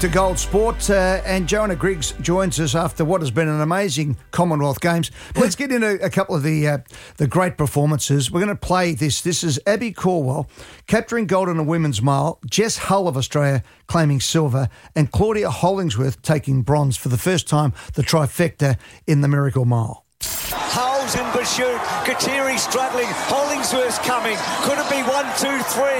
To Gold Sport, and Joanna Griggs joins us after what has been an amazing Commonwealth Games. Let's get into a couple of the great performances. We're going to play this. This is Abby Caldwell capturing gold in a women's mile, Jess Hull of Australia claiming silver, and Claudia Hollingsworth taking bronze for the first time, the trifecta in the Miracle Mile. Hull's in pursuit. Kateri struggling. Hollingsworth's coming. Could it be 1, 2,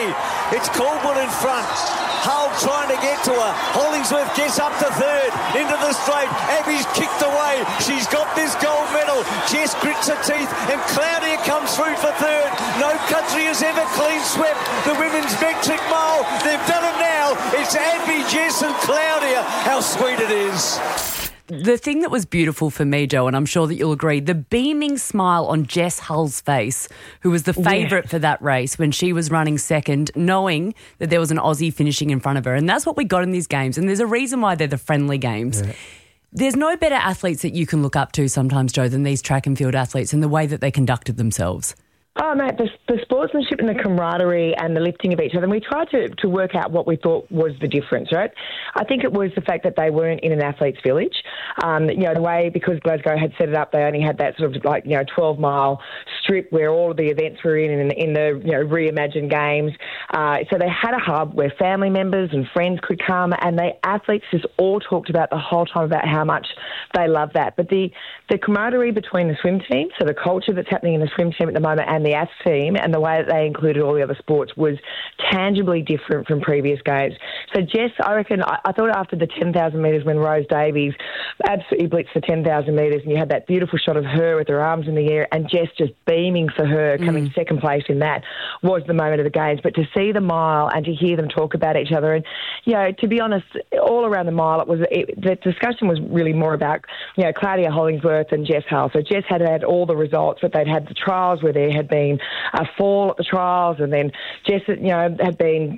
3? It's Caldwell in front. Hull trying to get to her. Hollingsworth gets up to third. Into the straight. Abby's kicked away. She's got this gold medal. Jess grits her teeth. And Claudia comes through for third. No country has ever clean swept the women's metric mile. They've done it now. It's Abby, Jess and Claudia. How sweet it is. The thing that was beautiful for me, Joe, and I'm sure that you'll agree, the beaming smile on Jess Hull's face, who was the favourite for that race when she was running second, knowing that there was an Aussie finishing in front of her. And that's what we got in these games. And there's a reason why they're the friendly games. Yeah. There's no better athletes that you can look up to sometimes, Joe, than these track and field athletes and the way that they conducted themselves. Oh, mate, the sportsmanship and the camaraderie and the lifting of each other. And we tried to work out what we thought was the difference, right? I think it was the fact that they weren't in an athlete's village. The way, because Glasgow had set it up, they only had that sort of 12-mile strip where all of the events were in the reimagined games. So they had a hub where family members and friends could come, and the athletes just all talked about the whole time about how much they love that. But the camaraderie between the swim team, so the culture that's happening in the swim team at the moment and the AST team and the way that they included all the other sports was tangibly different from previous games. So Jess, I reckon, I thought after the 10,000 metres when Rose Davies absolutely blitzed the 10,000 metres and you had that beautiful shot of her with her arms in the air and Jess just beaming for her, coming second place in that was the moment of the games. But to see the mile and to hear them talk about each other and, to be honest, all around the mile, the discussion was really more about, Claudia Hollingsworth and Jess Hull. So Jess had all the results, but they'd had the trials where there had been a fall at the trials, and then Jess, had been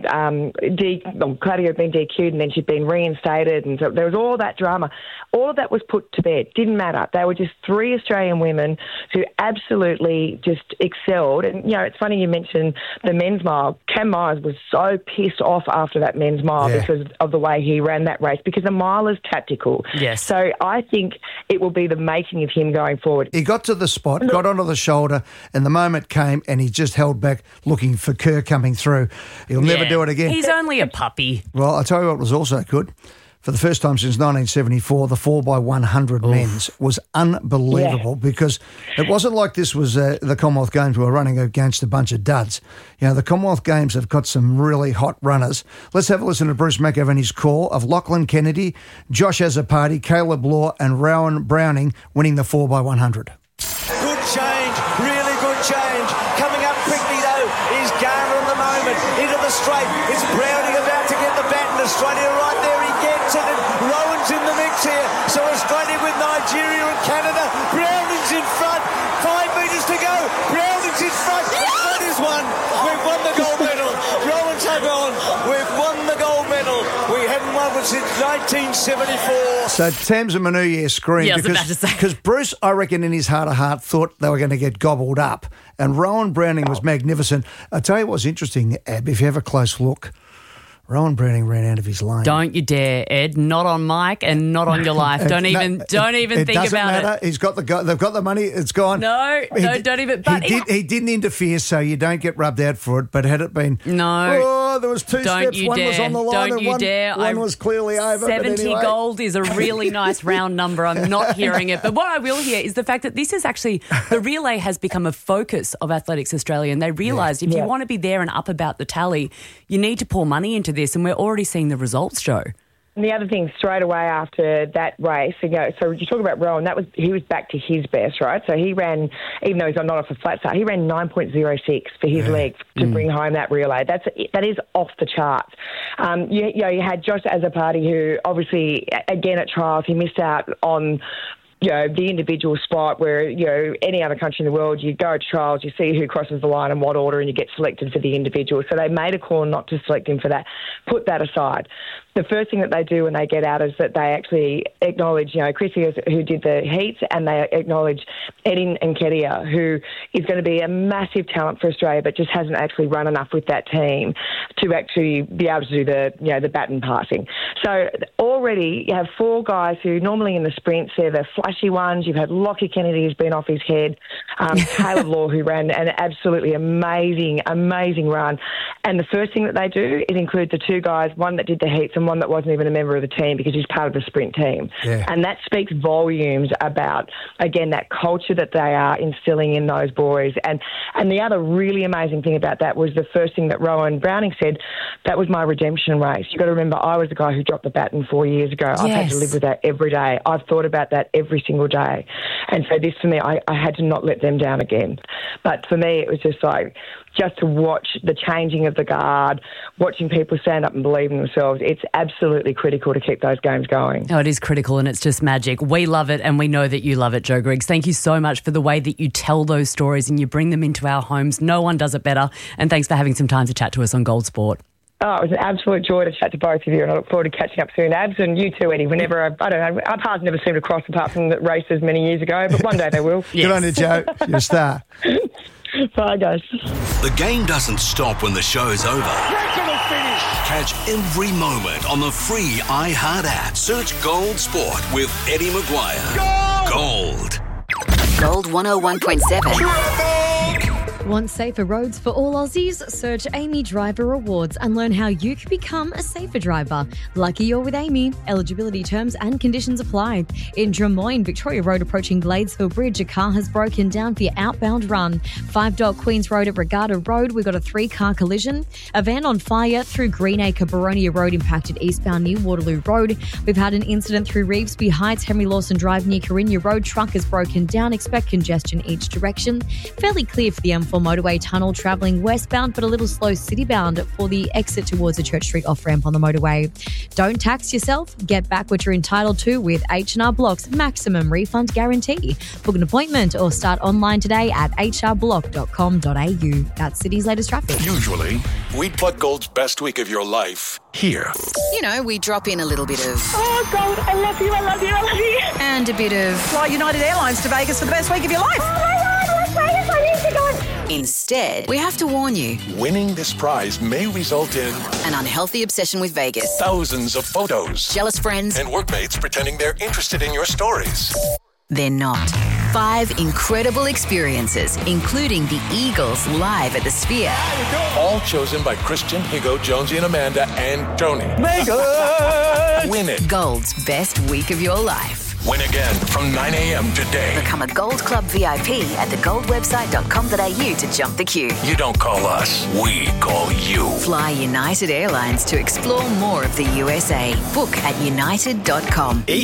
Claudia had been DQ'd, and then she'd been reinstated, and so there was all that drama. All of that was put to bed. Didn't matter. They were just three Australian women who absolutely just excelled. And it's funny you mentioned the men's mile. Cam Myers was so pissed off after that men's mile because of the way he ran that race, because a mile is tactical. Yes. So I think it will be the making of him going forward. He got to the spot, got onto the shoulder, and the moment came and he just held back looking for Kerr coming through. He'll never do it again. He's only a puppy. Well, I'll tell you what was also good. For the first time since 1974, the 4x100 men's was unbelievable because it wasn't like this was the Commonwealth Games we were running against a bunch of duds. The Commonwealth Games have got some really hot runners. Let's have a listen to Bruce McAvaney's call of Lachlan Kennedy, Josh Azzopardi, Caleb Law and Rowan Browning winning the 4x100. Good change, really good change. Coming up quickly though is Garner at the moment. Into the straight, it's Browning about to get the baton. Australia right there, he gets it, and Rowan's in the mix here. So Australia with Nigeria and Canada. Browning's in front, 5 metres to go. Browning's in front. Australia's won. We've won the gold medal. Rowan's hung on. We've won the gold medal. We haven't won one since 1974. So Tamsin Manuye screamed because Bruce, I reckon, in his heart of heart, thought they were going to get gobbled up. And Rowan Browning was magnificent. I'll tell you what's interesting, Ab, if you have a close look, Rowan Browning ran out of his lane. Don't you dare, Ed. Not on Mike and not on your life. Don't even think about it. It doesn't matter. He's got they've got the money. It's gone. No, don't even. But he didn't interfere, so you don't get rubbed out for it. But had it been there was two steps. One was on the line and one was clearly over. 70 anyway. gold is a really nice round number. I'm not hearing it. But what I will hear is the fact that this is actually, the relay has become a focus of Athletics Australia, and they realised if you want to be there and up about the tally, you need to pour money into this, and we're already seeing the results, Joe. And the other thing, straight away after that race, so you talk about Rowan, he was back to his best, right? So he ran, even though he's not off a flat start, he ran 9.06 for his leg to bring home that relay. That is off the charts. You had Josh Azzopardi, who obviously, again at trials, he missed out on the individual spot where, any other country in the world, you go to trials, you see who crosses the line and what order, and you get selected for the individual. So they made a call not to select him for that. Put that aside. the first thing that they do when they get out is that they actually acknowledge, Chrissy, who did the heats, and they acknowledge Eddie Nketiah, who is going to be a massive talent for Australia, but just hasn't actually run enough with that team to actually be able to do the baton passing. So already you have 4 guys who normally in the sprints, they're the flashy ones. You've had Lockie Kennedy, who's been off his head, Caleb Law, who ran an absolutely amazing run. And the first thing that they do is include the 2 guys, one that did the heats and one that wasn't even a member of the team because he's part of the sprint team. Yeah. And that speaks volumes about, again, that culture that they are instilling in those boys. And the other really amazing thing about that was the first thing that Rowan Browning said, that was my redemption race. You've got to remember, I was the guy who dropped the baton 4 years ago. I've had to live with that every day. I've thought about that every single day. And so this, for me, I had to not let them down again. But for me, it was just to watch the changing of the guard, watching people stand up and believe in themselves. It's absolutely critical to keep those games going. Oh, it is critical, and it's just magic. We love it, and we know that you love it, Jo Griggs. Thank you so much for the way that you tell those stories and you bring them into our homes. No one does it better. And thanks for having some time to chat to us on Gold Sport. Oh, it was an absolute joy to chat to both of you, and I look forward to catching up soon, Abs, and you too, Eddie. Whenever I don't know, our paths never seem to cross apart from the races many years ago, but one day they will. Good on you, Jo. You're a star. Bye, guys. The game doesn't stop when the show's over. Catch every moment on the free iHeart app. Search Gold Sport with Eddie Maguire. Gold. Gold 101.7. Want safer roads for all Aussies? Search Amy Driver Awards and learn how you can become a safer driver. Lucky you're with Amy. Eligibility terms and conditions apply. In Drummoyne, Victoria Road approaching Gladesville Bridge, a car has broken down for your outbound run. 5 Queens Road at Regatta Road, we've got a 3-car collision. A van on fire through Greenacre, Baronia Road impacted eastbound near Waterloo Road. We've had an incident through Revesby Heights, Henry Lawson Drive near Carina Road. Truck has broken down. Expect congestion each direction. Fairly clear for the M4 motorway tunnel travelling westbound, but a little slow citybound for the exit towards the Church Street off-ramp on the motorway. Don't tax yourself. Get back what you're entitled to with H&R Block's maximum refund guarantee. Book an appointment or start online today at hrblock.com.au. That's City's latest traffic. Usually, we'd plug Gold's best week of your life here. We drop in a little bit of... Oh, Gold, I love you, I love you, I love you. And a bit of... Fly United Airlines to Vegas for the best week of your life. Oh, my God, Las Vegas, I need to go. Instead, we have to warn you. Winning this prize may result in An unhealthy obsession with Vegas. thousands of photos Jealous friends. and workmates pretending they're interested in your stories. They're not. 5 incredible experiences, including the Eagles live at the Sphere. All chosen by Christian, Higo, Jonesy, and Amanda, and Tony. Win it. Gold's best week of your life. Win again from 9 a.m. today. Become a Gold Club VIP at thegoldwebsite.com.au to jump the queue. You don't call us, we call you. Fly United Airlines to explore more of the USA. Book at united.com.